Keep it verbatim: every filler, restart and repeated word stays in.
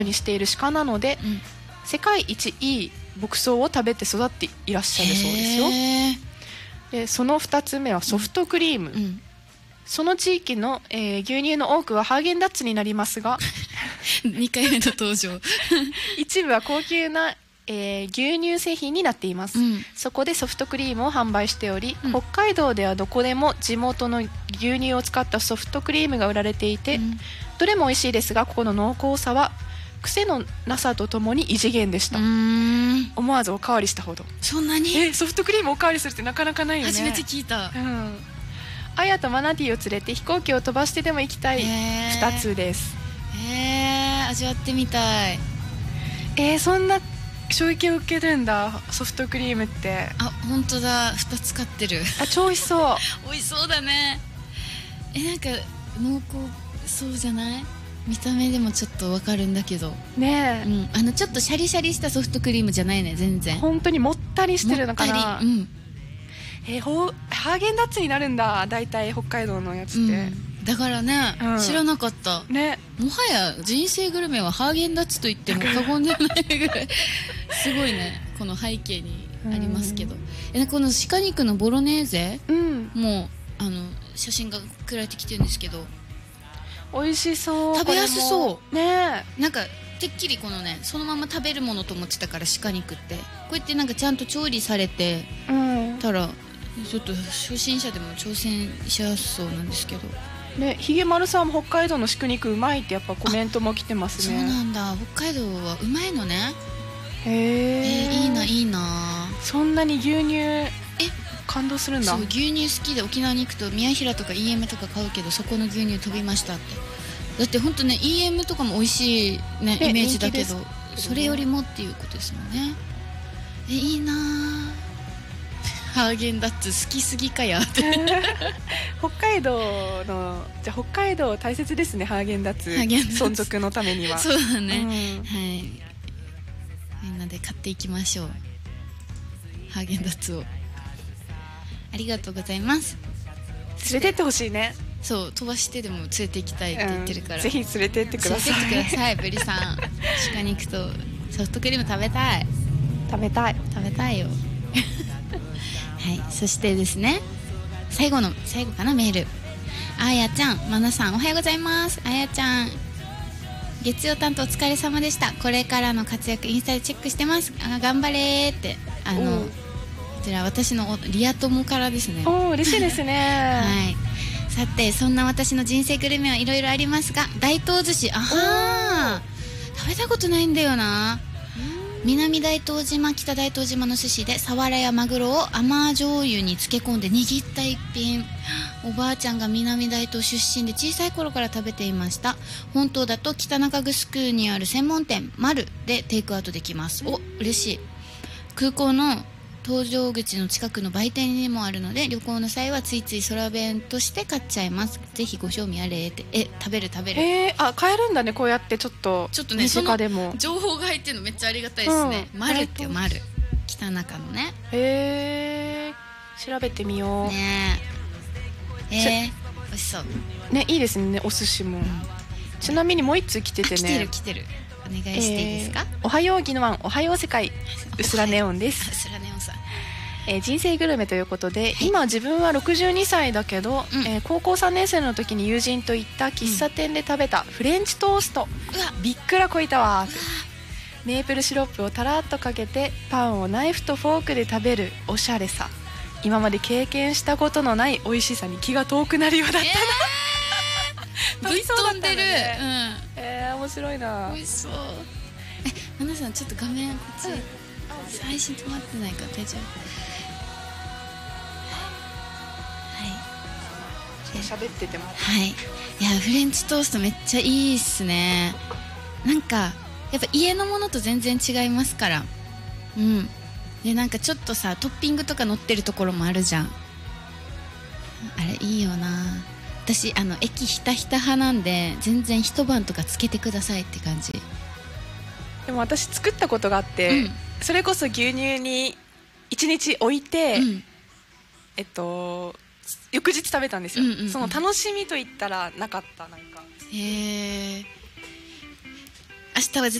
にしている鹿なので、うん、世界一いい牧草を食べて育っていらっしゃるそうですよ。でそのふたつめはソフトクリーム、うんうん、その地域の、えー、牛乳の多くはハーゲンダッツになりますがにかいめの登場一部は高級な、えー、牛乳製品になっています、うん、そこでソフトクリームを販売しており、うん、北海道ではどこでも地元の牛乳を使ったソフトクリームが売られていて、うん、どれも美味しいですがここの濃厚さは癖のなさとともに異次元でした。うーん、思わずおかわりしたほど。 そんなに、 えソフトクリームおかわりするってなかなかないよね。 初めて聞いた、うん、 アヤとマナティを連れて飛行機を飛ばしてでも行きたいふたつです。 へー、味わってみたい。 えー、そんな衝撃を受けるんだソフトクリームって。 あ、本当だ、ふたつ買ってる。 あ、超美味しそう美味しそうだね。え、なんか濃厚そうじゃない？見た目でもちょっとわかるんだけどねえ、うん、 あのちょっとシャリシャリしたソフトクリームじゃないね、全然本当にもったりしてるのかな。うん、えー、ほハーゲンダッツになるんだ大体北海道のやつって、うん、 だからね、うん、知らなかった、ね、もはや人生グルメはハーゲンダッツと言っても過言ではないぐらいすごいね、この背景にありますけど、うん、えこの鹿肉のボロネーゼ、うん、もうあの写真が送られてきてるんですけど美味しそう、 食べやすそうね。 なんかてっきりこのねそのまま食べるものと思ってたから、鹿肉ってこうやってなんかちゃんと調理されて、うん、たらちょっと初心者でも挑戦しやすそうなんですけどね。ひげまるさんも北海道の鹿肉うまいってやっぱコメントも来てますね。 そうなんだ、北海道はうまいのね。 へえ、 えー、いいないいな。 そんなに牛乳え感動するんだ。 そう、牛乳好きで沖縄に行くと宮平とか イーエム とか買うけどそこの牛乳飛びましたって。だって本当ね イーエム とかも美味しい、ね、イメージだけどそれよりもっていうことですもんね。えいいなハーゲンダッツ好きすぎかやって北海道のじゃあ北海道大切ですね、ハーゲンダッツ存続のためには。 そうだね、うん、はい、みんなで買っていきましょうハーゲンダッツを。ありがとうございます。 連れてってほしいね。 そう飛ばしてでも連れて行きたいって言ってるから、うん、 ぜひ連れてってください。 連れてってくださいブリさん鹿肉とソフトクリーム食べたい食べたい食べたいよはい、そしてですね最後の最後かなメール、あやちゃん、まなさんおはようございます。あやちゃん月曜担当お疲れ様でした。これからの活躍インスタでチェックしてます。あ頑張れーってあのこちら私のリア友からですね。 お嬉しいですねはい、さてそんな私の人生グルメはいろいろありますが大東寿司、あはー食べたことないんだよな。南大東島北大東島の寿司でサワラやマグロを甘醤油に漬け込んで握った一品。おばあちゃんが南大東出身で小さい頃から食べていました。本当だと北中城にある専門店マルでテイクアウトできます。お嬉しい。空港の搭乗口の近くの売店にもあるので旅行の際はついつい空弁として買っちゃいます。ぜひご賞味あれって。え食べる食べる。 えー、あ買えるんだね、こうやってちょっとちょっとねその情報が入ってるのめっちゃありがたいですね、うん、マルってマル北中のね。 へえ調べてみようねええー、美味しそうね。いいですねお寿司も、うん、ちなみにもう一通来ててね。 来てる来てるお願いしていいですか。 えー、おはようぎのわんおはよう世界うすらネオンです。 うすらネオンさん、 えー、人生グルメということで、はい、今自分はろくじゅうにさいだけど、うんえー、高校さんねん生の時に友人と行った喫茶店で食べたフレンチトースト、うん、びっくらこいたわ。メープルシロップをたらっとかけてパンをナイフとフォークで食べるおしゃれさ、今まで経験したことのない美味しさに気が遠くなるようだったな、 えー、ぶっ飛んでる、ねうん、 えー、面白いな。 美味しそう。え、皆さんちょっと画面こっち、うん、配信止まってないか大丈夫。 喋っててもはい、いやフレンチトーストめっちゃいいっすね。なんかやっぱ家のものと全然違いますから。うんでなんかちょっとさトッピングとか乗ってるところもあるじゃん。あれいいよな。私あの駅ひたひた派なんで全然一晩とかつけてくださいって感じ。 でも私作ったことがあって、うん、それこそ牛乳にいちにち置いて、うん、えっと翌日食べたんですよ、うんうんうん、その楽しみといったらなかった。なんかへえ。あ日は絶